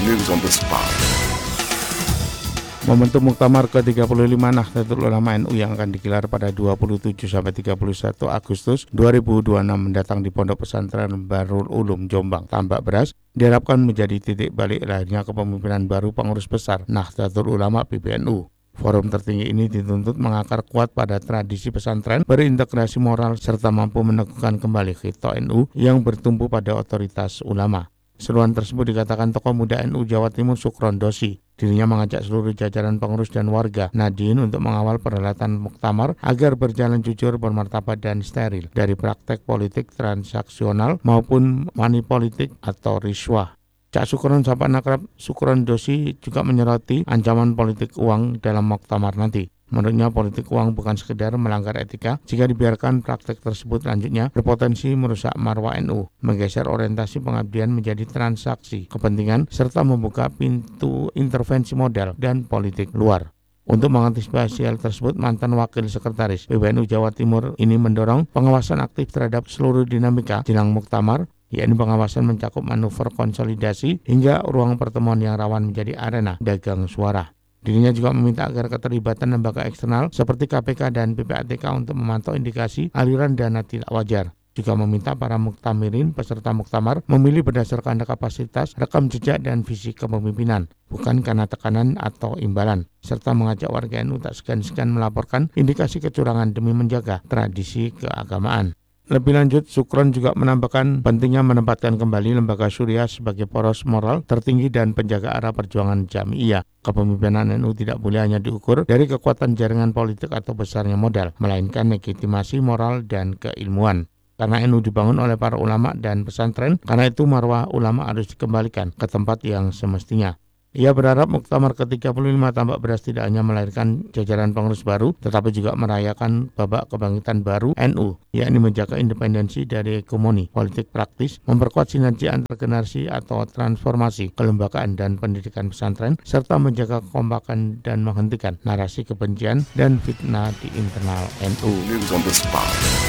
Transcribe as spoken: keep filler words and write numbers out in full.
News on the spot. Momentum Muktamar ke tiga puluh lima Nahdlatul Ulama N U yang akan digelar pada dua puluh tujuh sampai tiga puluh satu Agustus dua ribu dua puluh enam mendatang di Pondok Pesantren Bahrul Ulum Jombang, Tambak Beras, diharapkan menjadi titik balik lahirnya kepemimpinan baru pengurus besar Nahdlatul Ulama P B N U. Forum tertinggi ini dituntut mengakar kuat pada tradisi pesantren, berintegrasi moral, serta mampu meneguhkan kembali khitoh N U yang bertumpu pada otoritas ulama. Seruan tersebut dikatakan tokoh muda N U Jawa Timur Sukron Dosi. Dirinya mengajak seluruh jajaran pengurus dan warga Nadien untuk mengawal perhelatan muktamar agar berjalan jujur, bermartabat, dan steril dari praktek politik transaksional maupun money politik atau riswah. Cak Sukron Sahabat Nakrab Sukron Dosi juga menyoroti ancaman politik uang dalam muktamar nanti. Menurutnya politik uang bukan sekedar melanggar etika jika dibiarkan praktek tersebut lanjutnya berpotensi merusak marwah N U, menggeser orientasi pengabdian menjadi transaksi kepentingan serta membuka pintu intervensi modal dan politik luar. Untuk mengantisipasi hal tersebut, mantan wakil sekretaris P B N U Jawa Timur ini mendorong pengawasan aktif terhadap seluruh dinamika jelang muktamar, yakni pengawasan mencakup manuver konsolidasi hingga ruang pertemuan yang rawan menjadi arena dagang suara. Dirinya juga meminta agar keterlibatan lembaga eksternal seperti K P K dan P P A T K untuk memantau indikasi aliran dana tidak wajar. Juga meminta para muktamirin peserta muktamar memilih berdasarkan kapasitas, rekam jejak, dan visi kepemimpinan, bukan karena tekanan atau imbalan, serta mengajak warga N U tak segan-segan melaporkan indikasi kecurangan demi menjaga tradisi keagamaan. Lebih lanjut, Sukron juga menambahkan pentingnya menempatkan kembali lembaga Syuriah sebagai poros moral tertinggi dan penjaga arah perjuangan Jami'iyah. Kepemimpinan N U tidak boleh hanya diukur dari kekuatan jaringan politik atau besarnya modal, melainkan legitimasi moral dan keilmuan. Karena N U dibangun oleh para ulama dan pesantren, karena itu marwah ulama harus dikembalikan ke tempat yang semestinya. Ia berharap muktamar ke tiga puluh lima Tambak Beras tidak hanya melahirkan jajaran pengurus baru, tetapi juga merayakan babak kebangkitan baru N U, yakni menjaga independensi dari hegemoni politik praktis, memperkuat sinergi antar generasi atau transformasi kelembagaan dan pendidikan pesantren, serta menjaga kekompakan dan menghentikan narasi kebencian dan fitnah di internal N U. News on the spot.